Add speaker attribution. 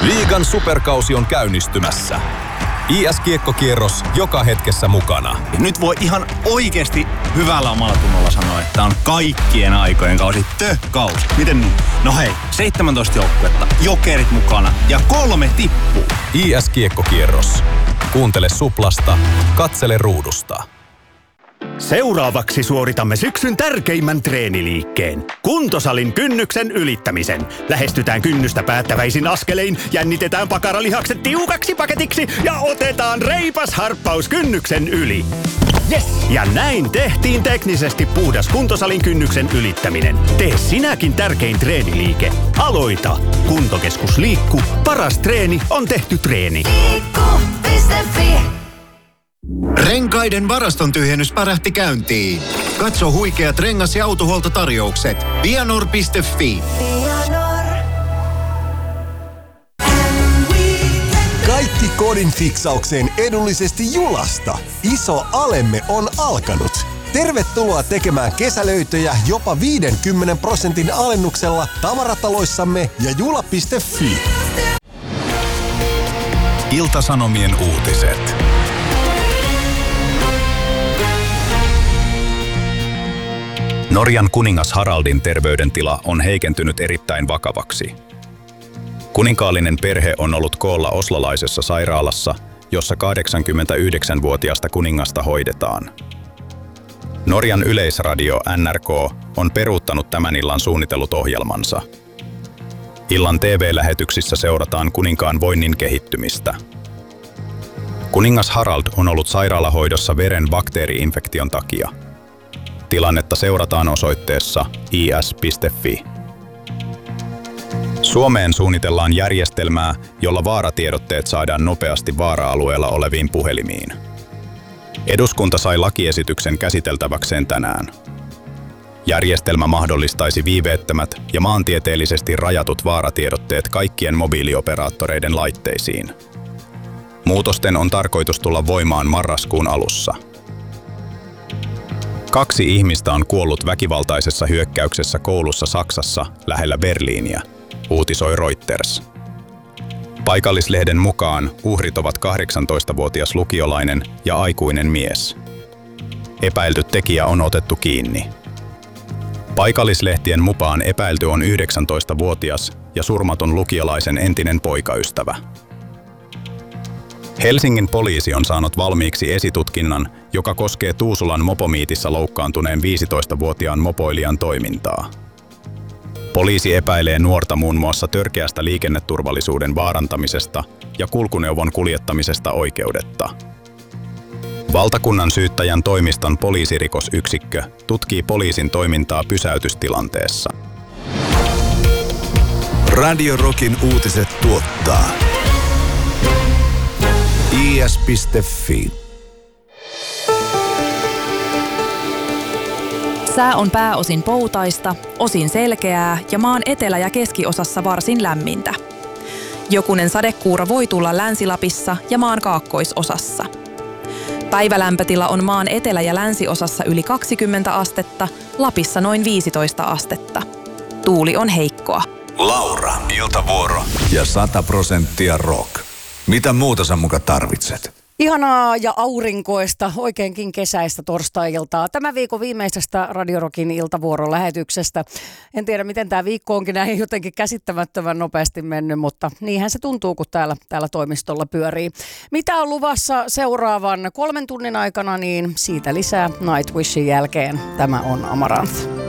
Speaker 1: Liigan superkausi on käynnistymässä. IS-kiekkokierros joka hetkessä mukana.
Speaker 2: Nyt voi ihan oikeasti hyvällä omalla tunnolla sanoa, että on kaikkien aikojen kausi. Kausi. Miten niin? No hei, 17 joukkuetta, Jokerit mukana ja 3 tippuu.
Speaker 1: IS-kiekkokierros. Kuuntele Suplasta, katsele ruudusta.
Speaker 3: Seuraavaksi suoritamme syksyn tärkeimmän treeniliikkeen. Kuntosalin kynnyksen ylittämisen. Lähestytään kynnystä päättäväisin askelein, jännitetään pakaralihakset tiukaksi paketiksi ja otetaan reipas harppaus kynnyksen yli. Yes! Ja näin tehtiin teknisesti puhdas kuntosalin kynnyksen ylittäminen. Tee sinäkin tärkein treeniliike. Aloita! Kuntokeskus Liikku. Paras treeni on tehty treeni.
Speaker 4: Liikku.fi.
Speaker 5: Renkaiden varaston tyhjennys pärähti käyntiin. Katso huikeat rengas- ja autohuoltotarjoukset. Vianor.fi.
Speaker 6: Kaikki kodin fiksaukseen edullisesti Julasta. Iso alemme on alkanut. Tervetuloa tekemään kesälöitöjä jopa 50% alennuksella tavarataloissamme ja jula.fi.
Speaker 1: Ilta-Sanomien uutiset. Norjan kuningas Haraldin terveydentila on heikentynyt erittäin vakavaksi. Kuninkaallinen perhe on ollut koolla oslolaisessa sairaalassa, jossa 89-vuotiaasta kuningasta hoidetaan. Norjan yleisradio NRK on peruuttanut tämän illan suunnitellut ohjelmansa. Illan TV-lähetyksissä seurataan kuninkaan voinnin kehittymistä. Kuningas Harald on ollut sairaalahoidossa veren bakteeri-infektion takia. Tilannetta seurataan osoitteessa is.fi. Suomeen suunnitellaan järjestelmää, jolla vaaratiedotteet saadaan nopeasti vaara-alueella oleviin puhelimiin. Eduskunta sai lakiesityksen käsiteltäväkseen tänään. Järjestelmä mahdollistaisi viiveettömät ja maantieteellisesti rajatut vaaratiedotteet kaikkien mobiilioperaattoreiden laitteisiin. Muutosten on tarkoitus tulla voimaan marraskuun alussa. 2 ihmistä on kuollut väkivaltaisessa hyökkäyksessä koulussa Saksassa lähellä Berliiniä, uutisoi Reuters. Paikallislehden mukaan uhrit ovat 18-vuotias lukiolainen ja aikuinen mies. Epäilty tekijä on otettu kiinni. Paikallislehtien mukaan epäilty on 19-vuotias ja surmatun lukiolaisen entinen poikaystävä. Helsingin poliisi on saanut valmiiksi esitutkinnan, joka koskee Tuusulan mopomiitissä loukkaantuneen 15-vuotiaan mopoilijan toimintaa. Poliisi epäilee nuorta muun muassa törkeästä liikenneturvallisuuden vaarantamisesta ja kulkuneuvon kuljettamisesta oikeudetta. Valtakunnan syyttäjän toimiston poliisirikosyksikkö tutkii poliisin toimintaa pysäytystilanteessa.
Speaker 6: Radio Rockin uutiset tuottaa is.fi.
Speaker 7: Sää on pääosin poutaista, osin selkeää ja maan etelä- ja keskiosassa varsin lämmintä. Jokunen sadekuura voi tulla Länsi-Lapissa ja maan kaakkoisosassa. Päivälämpötila on maan etelä- ja länsiosassa yli 20 astetta, Lapissa noin 15 astetta. Tuuli on heikkoa.
Speaker 6: Laura, iltavuoro ja 100% rock. Mitä muuta sä muka tarvitset?
Speaker 8: Ihanaa ja aurinkoista, oikeinkin kesäistä torstai-iltaa. Tämän viikon viimeisestä Radio Rockin iltavuoron lähetyksestä. En tiedä, miten tämä viikko onkin näin jotenkin käsittämättömän nopeasti mennyt, mutta niinhän se tuntuu, kun täällä toimistolla pyörii. Mitä on luvassa seuraavan 3 tunnin aikana, niin siitä lisää Nightwishin jälkeen. Tämä on Amaranth.